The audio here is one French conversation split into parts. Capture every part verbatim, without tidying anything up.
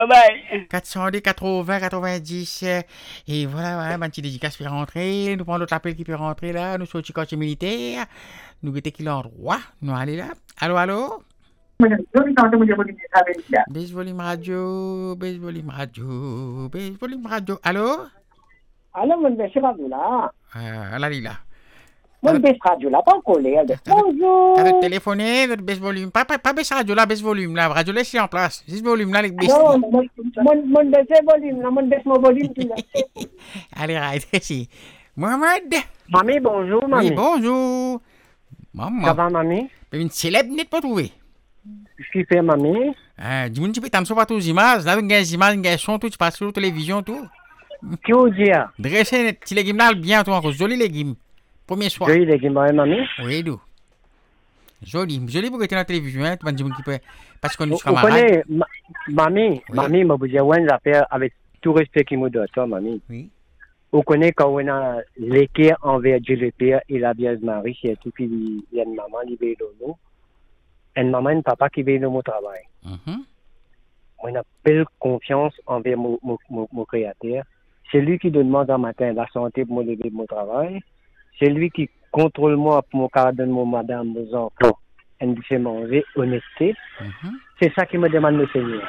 bye. quatre cent deux, quatre-vingts, quatre-vingt-dix. euh, Et voilà, voilà, ma petite dédicace peut rentrer. Nous prenons l'autre appel qui peut rentrer là. Nous sommes au quartier militaire. Nous mettons qui l'endroit. Nous allons là. Allô, allô? Baisse volume radio, baisse volume radio, baisse volume radio. Allô? Alors, mon bébé radio là. Euh, là, là. Mon bébé radio là, pas collé. T'as Bonjour. téléphoné, notre baisse volume. Pas, pas, pas baisse radio là, baisse volume là. Radio laissez en place. Juste volume là, avec baisse. Non, mon, mon, mon bébé volume là, mon bébé mon volume tout là. Allez, arrête ici. Mohamed. Mamie, bonjour, mamie. Oui, bonjour. Maman. Ça va, mamie? Une célèbre n'est pas trouvé. Je suis fait, mamie. Ah, dis-moi, tu peux t'en pas tous les images. Là, il y a des images, il y a des sons, tout, tu passes sur la télévision, tout. Qui vous dit? Dresser, tu légumes là, bien, toi, encore. Joli légumes. Premier soir. Joli légumes, mamie. Oui, d'où? Joli. Joli pour que tu es dans la télévision, hein. Tu vas dire qui peut. Parce qu'on est Vous camarades. connaissez, mamie, Oui. mamie, je vous dis une affaire avec tout respect qu'il me doit, toi, mamie. Oui. Vous connaissez quand on a l'équerre envers Dieu le Père et la Vierge Marie, c'est tout, puis il y a une maman qui veille de nous. Une maman et un papa qui veillent de mon travail. Mm-hmm. On a belle confiance envers mon, mon, mon, mon créateur. C'est lui qui donne moi dans le matin la santé pour me lever de mon travail. C'est lui qui contrôle moi pour me donner mon madame, mes enfants, et me fait manger, honnêteté. Mm-hmm. C'est ça qui me demande le Seigneur.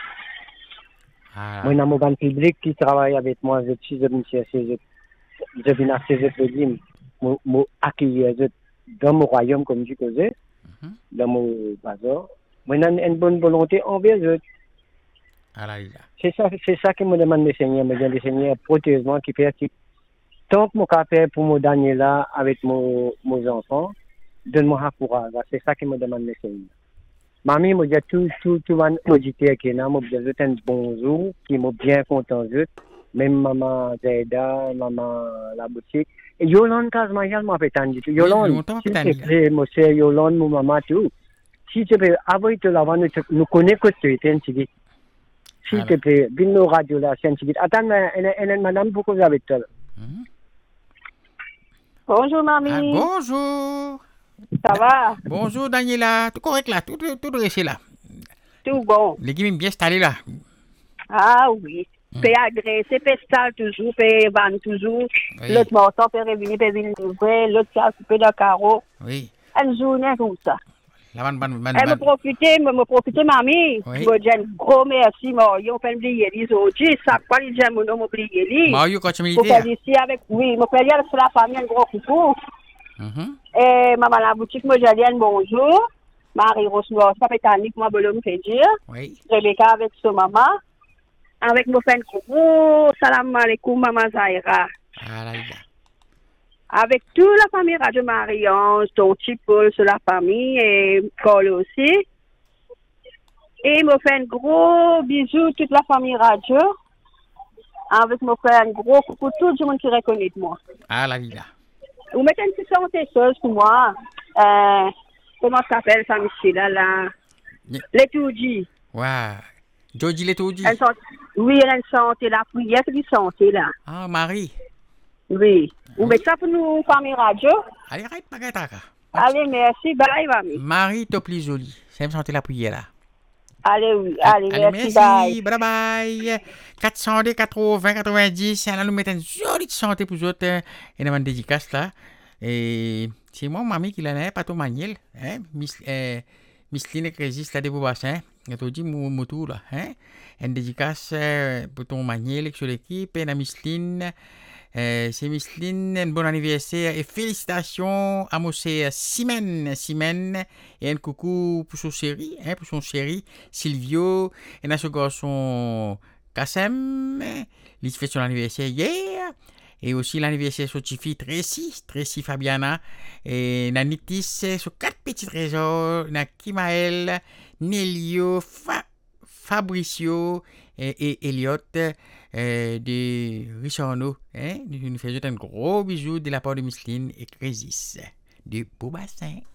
Ah. Moi, dans mon ban public qui travaille avec moi, je suis venu chercher, je viens à ces autres me accueillir dans mon royaume, comme je disais, Mm-hmm. dans mon bazar. Moi, j'ai une bonne volonté envers eux. Ah là, là. C'est ça, c'est ça que me demande le Seigneur. Me dit le Seigneur, protège-moi, qui fait que tant que mon fait pour me donner là avec mon, mes enfants, donne-moi un courage. C'est ça que me demande le Seigneur. Mamie me dit tout, tout, tout, tout, auditeur qui est là, me dit un bonjour, qui m'a bien content de même maman Zaida, maman la boutique. Et Yolande Kazmaïal m'a fait tendre tout. Yolande, s'il te plaît, monsieur Yolande, mon maman, tout. Si tu peux, avant de l'avoir, nous, nous connaissons que tu es un petit. S'il te plaît, viens nous radio là, c'est un petit. Attends, madame, pourquoi vous avez tout? Mm-hmm. Bonjour, mamie. Ah, bonjour. Ça va? Bonjour, Daniela. Tout correct là, tout, tout, tout dressé là. Tout bon. Légumes bien installés là. Ah oui. Paye agressé, paye style toujours, paye van toujours. Oui. L'autre morceau, paye revenir, paye venir ouvrir. L'autre qui a coupé le carreau. Oui. Une journée comme ça. La bonne, bonne, bonne, Elle me profiter, me, me profiter, mamie. Oui. Je dis un gros merci, Mario. On peut oublier les autres. Ça, quoi, les gens, mon nom, oublier les. Mario, quand tu Je militaire. fais ici avec, oui, je fais sur la famille, un gros coucou. Mm-hmm. Et maman, la boutique, moi, j'ai dit un bonjour. Marie-Rose Noir, ça peut être Annick, moi, je me fait dire. Oui. Rebecca avec son maman. Avec mon frère Kourou, salam alaikum, maman Zaira. Ah là là. Avec toute la famille Radio Marion, ton petit Paul sur la famille et Paul aussi. Et mon frère un gros bisou toute la famille Radio. Avec mon frère un gros coucou tout le monde qui reconnaît moi. Ah là là. Vous mettez une petite santé chose pour moi. Euh, comment ça s'appelle ça, monsieur là, là? Les Toudji. Ouais. Jody les Toudji. Oui, elle a une santé, la prière, c'est une santé là. Ah, Marie. Oui. Vous mettez ça pour nous, famille radio? Allez, arrête, pas gâtaka. Allez, merci. Bye, mamie. Marie, t'es plus jolie. C'est me sentir la prière là. Allez, oui. Allez, Allez, merci. merci. Bye. Bye bye. quatre cent deux, quatre-vingts, quatre-vingt-dix. Là, nous mettons une jolie santé pour vous autres. Et nous avons une dédicace là. Et c'est moi, mamie, qui l'a pas tout maniel. Hein? Miss, euh, Miss Line résiste là de Beaubassin. Je te dis, mon moto là. Hein? Une dédicace euh, pour ton maniel sur l'équipe. Et la Miss Line. Euh, c'est Miss Lynn, un bon anniversaire et félicitations à mon cher Simène, Simène, et un coucou pour son chéri, hein, pour son chéri Silvio, et à ce garçon Kassem, il fait son anniversaire hier, et aussi l'anniversaire de sa fille Tracy, Tracy Fabiana, et Nanitis, sur quatre petits trésors, na Kimael, Nelio, Fa, Fabricio et, et Elliot. Euh, de Richardo, hein? Nous faisons un gros bisou de la part de Miss Lynn et Crésis de Beaubassin.